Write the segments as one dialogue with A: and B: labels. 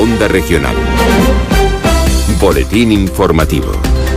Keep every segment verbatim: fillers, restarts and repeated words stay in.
A: Onda Regional. Boletín informativo.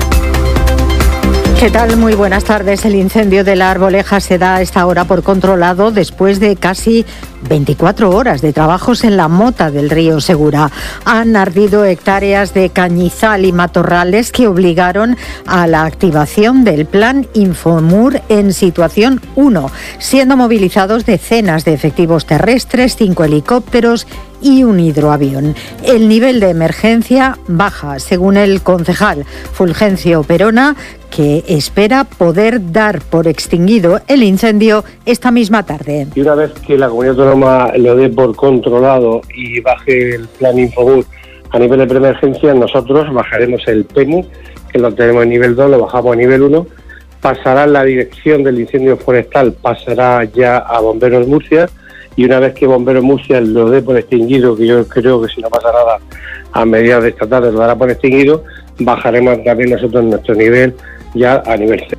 B: ¿Qué tal? Muy buenas tardes. El incendio de la Arboleja se da a esta hora por controlado después de casi veinticuatro horas de trabajos en la mota del río Segura. Han ardido hectáreas de cañizal y matorrales que obligaron a la activación del plan Infomur en situación uno, siendo movilizados decenas de efectivos terrestres, cinco helicópteros y un hidroavión. El nivel de emergencia baja, según el concejal Fulgencio Perona, que espera poder dar por extinguido el incendio esta misma tarde.
C: Y una vez que la comunidad autónoma lo dé por controlado y baje el plan Infomur a nivel de preemergencia, nosotros bajaremos el P E M U, que lo tenemos en nivel dos, lo bajamos a nivel uno, pasará la dirección del incendio forestal, pasará ya a Bomberos Murcia, y una vez que Bomberos Murcia lo dé por extinguido, que yo creo que si no pasa nada a mediados de esta tarde lo dará por extinguido, bajaremos también nosotros nuestro nivel ya a nivel cero.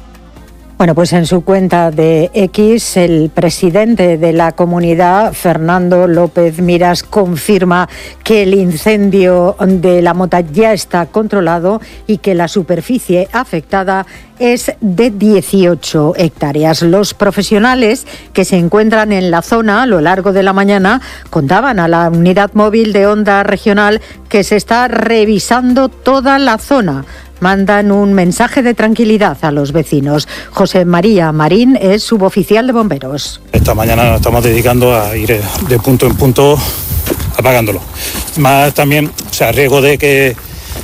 B: Bueno, pues en su cuenta de X, el presidente de la comunidad, Fernando López Miras, confirma que el incendio de la mota ya está controlado y que la superficie afectada es de dieciocho hectáreas. Los profesionales que se encuentran en la zona a lo largo de la mañana contaban a la unidad móvil de Onda Regional que se está revisando toda la zona. Mandan un mensaje de tranquilidad a los vecinos. José María Marín es suboficial de bomberos.
D: Esta mañana nos estamos dedicando a ir de punto en punto apagándolo. Más también, o sea, riesgo de que,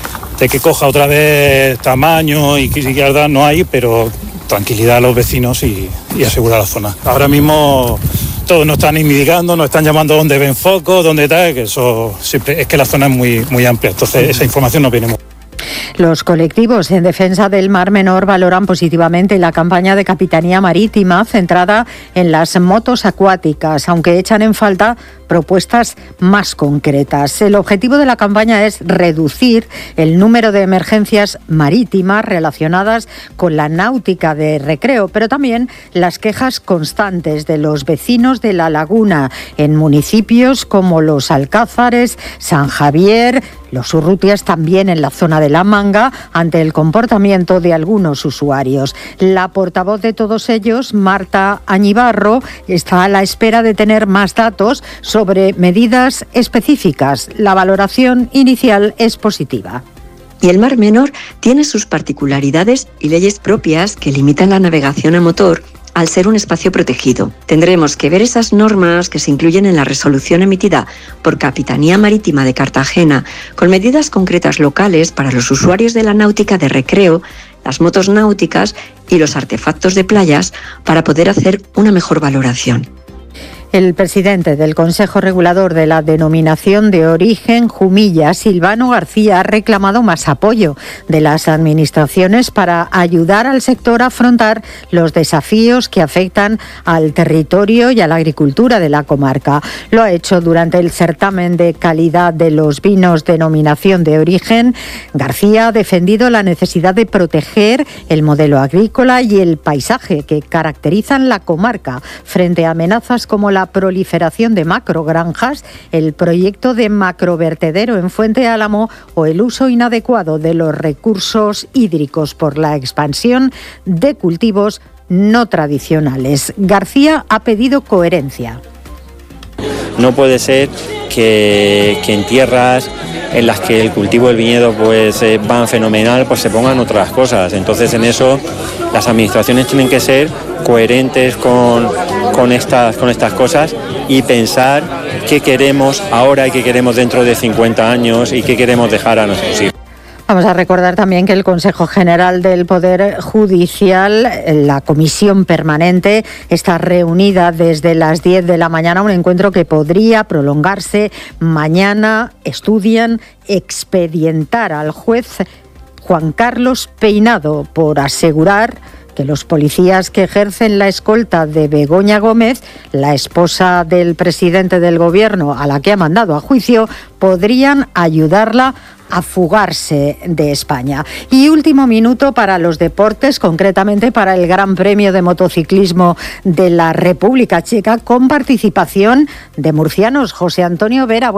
D: de que coja otra vez tamaño y que no hay, pero tranquilidad a los vecinos y, y asegurar la zona. Ahora mismo todos nos están indicando, nos están llamando dónde ven foco, dónde tal, que eso siempre, es que la zona es muy, muy amplia, entonces esa información nos viene muy.
B: Los colectivos en defensa del Mar Menor valoran positivamente la campaña de Capitanía Marítima centrada en las motos acuáticas, aunque echan en falta propuestas más concretas. El objetivo de la campaña es reducir el número de emergencias marítimas relacionadas con la náutica de recreo, pero también las quejas constantes de los vecinos de la laguna en municipios como Los Alcázares, San Javier, Los Urrutias, también en la zona de La Manga, ante el comportamiento de algunos usuarios. La portavoz de todos ellos, Marta Añibarro, está a la espera de tener más datos sobre medidas específicas. La valoración inicial es positiva.
E: Y el Mar Menor tiene sus particularidades y leyes propias que limitan la navegación a motor al ser un espacio protegido. Tendremos que ver esas normas que se incluyen en la resolución emitida por Capitanía Marítima de Cartagena, con medidas concretas locales para los usuarios de la náutica de recreo, las motos náuticas y los artefactos de playas, para poder hacer una mejor valoración.
B: El presidente del Consejo Regulador de la Denominación de Origen, Jumilla, Silvano García, ha reclamado más apoyo de las administraciones para ayudar al sector a afrontar los desafíos que afectan al territorio y a la agricultura de la comarca. Lo ha hecho durante el certamen de calidad de los vinos Denominación de Origen. García ha defendido la necesidad de proteger el modelo agrícola y el paisaje que caracterizan la comarca frente a amenazas como la la proliferación de macrogranjas, el proyecto de macrovertedero en Fuente Álamo o el uso inadecuado de los recursos hídricos por la expansión de cultivos no tradicionales. García ha pedido coherencia.
F: No puede ser que, que en tierras en las que el cultivo del viñedo pues eh, van fenomenal, pues se pongan otras cosas. Entonces en eso las administraciones tienen que ser coherentes con, con, estas, con estas cosas y pensar qué queremos ahora y qué queremos dentro de cincuenta años y qué queremos dejar a nuestros hijos.
B: Vamos a recordar también que el Consejo General del Poder Judicial, la Comisión Permanente, está reunida desde las diez de la mañana, un encuentro que podría prolongarse mañana. Estudian expedientar al juez Juan Carlos Peinado por asegurar que los policías que ejercen la escolta de Begoña Gómez, la esposa del presidente del Gobierno a la que ha mandado a juicio, podrían ayudarla a fugarse de España. Y último minuto para los deportes, concretamente para el Gran Premio de Motociclismo de la República Checa, con participación de murcianos. José Antonio Vera.